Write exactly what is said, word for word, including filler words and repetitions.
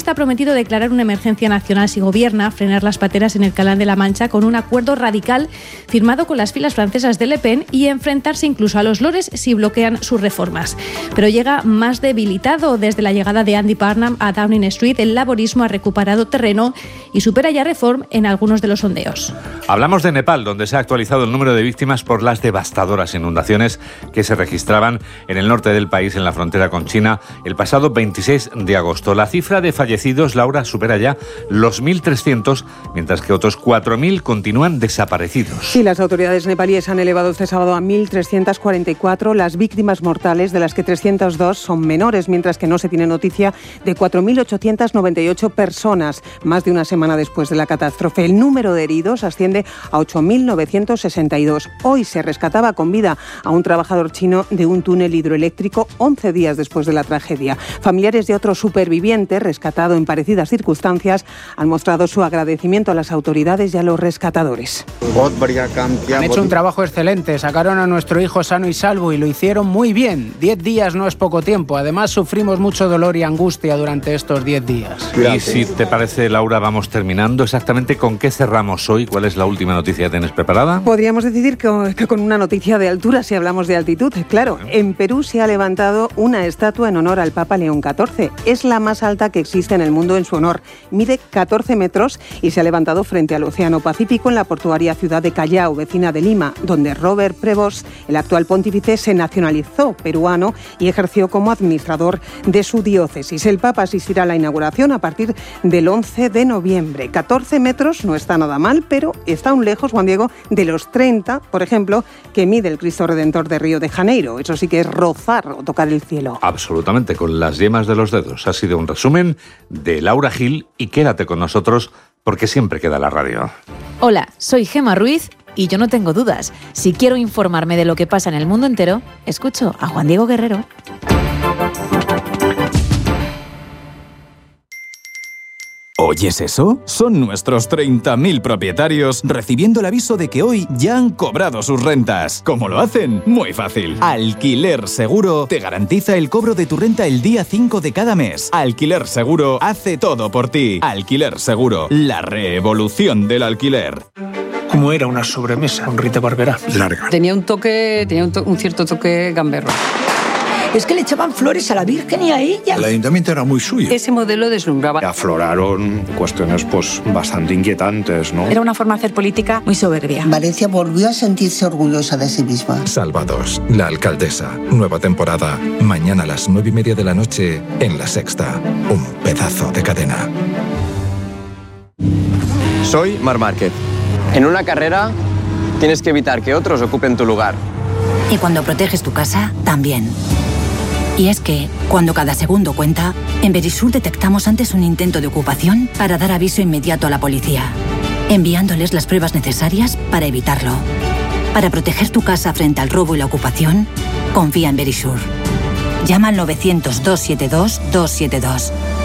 socialista ha prometido declarar una emergencia nacional si gobierna, frenar las pateras en el Canal de la Mancha con un acuerdo radical firmado con las filas francesas de Le Pen y enfrentarse incluso a los lores si bloquean sus reformas. Pero llega más debilitado. Desde la llegada de Andy Burnham a Downing Street, el laborismo ha recuperado terreno y supera ya Reform en algunos de los sondeos. Hablamos de Nepal, donde se ha actualizado el número de víctimas por las devastadoras inundaciones que se registraban en el norte del país, en la frontera con China, el pasado veintiséis de agosto. La cifra de fallecidos, Laura, supera ya los mil trescientos, mientras que otros cuatro mil continúan desaparecidos. Sí, las autoridades nepalíes han elevado este sábado a mil trescientas cuarenta y cuatro las víctimas mortales, de las que trescientas dos son menores, mientras que no se tiene noticia de cuatro mil ochocientas noventa y ocho personas, más de una semana después de la catástrofe. El número de heridos asciende a ocho mil novecientos sesenta y dos. Hoy se rescataba con vida a un trabajador chino de un túnel hidroeléctrico once días después de la tragedia. Familiares de otro superviviente, rescatado en parecidas circunstancias, han mostrado su agradecimiento a las autoridades y a los rescatadores. Han hecho un trabajo excelente, sacaron a nuestro hijo sano y salvo y lo hicieron muy bien. Diez días no es poco tiempo, además sufrimos mucho dolor y angustia durante estos diez días. Y si te parece, Laura, vamos terminando. Exactamente con qué cerramos hoy. ¿Cuál es la última noticia que tienes preparada? Podríamos decir que, que con una noticia de altura, si hablamos de altitud. Claro, en Perú se ha levantado una estatua en honor al Papa León catorce. Es la más alta que existe en el mundo en su honor. Mide catorce metros y se ha levantado frente al Océano Pacífico en la portuaria ciudad de Callao, vecina de Lima, donde Robert Prevost, el actual pontífice, se nacionalizó peruano y ejerció como administrador de su diócesis. El Papa asistirá a la inauguración a partir del once de noviembre. catorce metros no está nada mal, pero está aún lejos, Juan Diego, de los treinta, por ejemplo, que mide el Cristo Redentor de Río de Janeiro. Eso sí que es rozar o tocar el cielo. Absolutamente, con las yemas de los dedos. Ha sido un resumen de Laura Gil y quédate con nosotros porque siempre queda la radio. Hola, soy Gemma Ruiz y yo no tengo dudas. Si quiero informarme de lo que pasa en el mundo entero, escucho a Juan Diego Guerrero. ¿Oyes eso? Son nuestros treinta mil propietarios recibiendo el aviso de que hoy ya han cobrado sus rentas. ¿Cómo lo hacen? Muy fácil. Alquiler Seguro te garantiza el cobro de tu renta el día cinco de cada mes. Alquiler Seguro hace todo por ti. Alquiler Seguro, la revolución del alquiler. ¿Cómo era una sobremesa con Rita Barberá? Larga. Tenía un toque, tenía un, to- un cierto toque gamberro. Es que le echaban flores a la Virgen y a ella. El ayuntamiento era muy suyo. Ese modelo deslumbraba. Afloraron cuestiones pues bastante inquietantes, ¿no? Era una forma de hacer política muy soberbia. Valencia volvió a sentirse orgullosa de sí misma. Salvados, la alcaldesa. Nueva temporada. Mañana a las nueve y media de la noche en La Sexta. Un pedazo de cadena. Soy Marc Márquez. En una carrera tienes que evitar que otros ocupen tu lugar. Y cuando proteges tu casa, también. Y es que, cuando cada segundo cuenta, en Verisur detectamos antes un intento de ocupación para dar aviso inmediato a la policía, enviándoles las pruebas necesarias para evitarlo. Para proteger tu casa frente al robo y la ocupación, confía en Verisur. Llama al novecientos, doscientos setenta y dos, doscientos setenta y dos.